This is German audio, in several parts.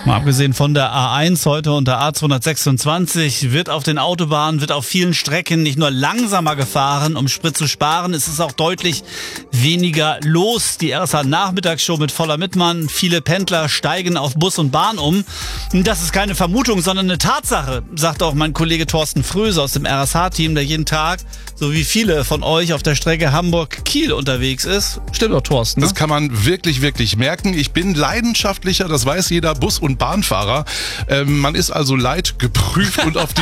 Mal abgesehen von der A1 heute und der A226 wird auf den Autobahnen, wird auf vielen Strecken nicht nur langsamer gefahren, um Sprit zu sparen, es ist auch deutlich weniger los. Die RSH-Nachmittagsshow mit Voller Mittmann. Viele Pendler steigen auf Bus und Bahn um. Das ist keine Vermutung, sondern eine Tatsache, sagt auch mein Kollege Thorsten Fröse aus dem RSH-Team, der jeden Tag, so wie viele von euch, auf der Strecke Hamburg-Kiel unterwegs ist. Stimmt doch, Thorsten, ne? Das kann man wirklich, wirklich merken. Ich bin leidenschaftlicher, das weiß jeder Bus- und Bahnfahrer. Man ist also leidgeprüft und auf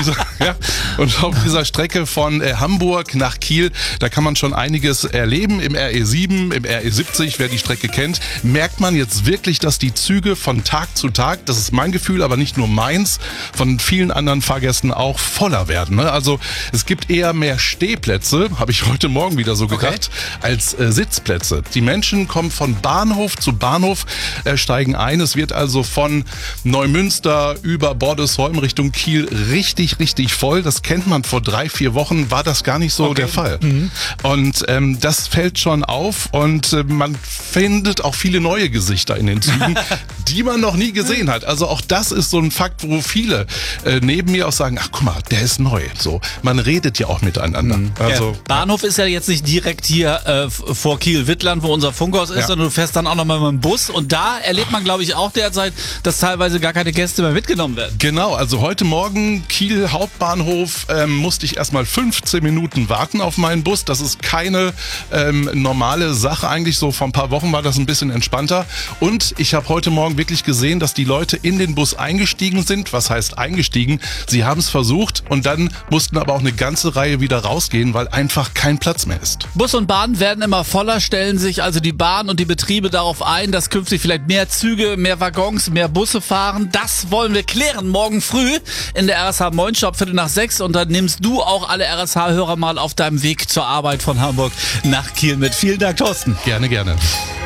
dieser Strecke von Hamburg nach Kiel, da kann man schon einiges erleben. Im RE7, im RE70, wer die Strecke kennt, merkt man jetzt wirklich, dass die Züge von Tag zu Tag, das ist mein Gefühl, aber nicht nur meins, von vielen anderen Fahrgästen auch voller werden. Also es gibt eher mehr Stehplätze, habe ich heute Morgen wieder so gedacht, als Sitzplätze. Die Menschen kommen von Bahnhof zu Bahnhof, steigen ein. Es wird also von Neumünster über Bordesholm Richtung Kiel richtig, richtig voll. Das kennt man, vor 3-4 Wochen war das gar nicht so der Fall. Und das fällt schon auf und man findet auch viele neue Gesichter in den Zügen, die man noch nie gesehen hat. Also auch das ist so ein Fakt, wo viele neben mir auch sagen, ach guck mal, der ist neu. So, man redet ja auch miteinander. Also, Bahnhof ist ja jetzt nicht direkt hier vor Kiel-Wittland, wo unser Funkhaus ist, sondern du fährst dann auch nochmal mit dem Bus und da erlebt man, glaube ich, auch derzeit, dass teilweise gar keine Gäste mehr mitgenommen werden. Genau, also heute Morgen Kiel Hauptbahnhof musste ich erstmal 15 Minuten warten auf meinen Bus. Das ist keine normale Sache eigentlich. So vor ein paar Wochen war das ein bisschen entspannter. Und ich habe heute Morgen wirklich gesehen, dass die Leute in den Bus eingestiegen sind. Was heißt eingestiegen? Sie haben es versucht und dann mussten aber auch eine ganze Reihe wieder rausgehen, weil einfach kein Platz mehr ist. Bus und Bahn werden immer voller, stellen sich also die Bahn und die Betriebe darauf ein, dass künftig vielleicht mehr Züge, mehr Waggons, mehr Busse fahren. Das wollen wir klären morgen früh in der RSH Moin Shop 5:45 und dann nimmst du auch alle RSH-Hörer mal auf deinem Weg zur Arbeit von Hamburg nach Kiel mit. Vielen Dank, Thorsten. Gerne, gerne.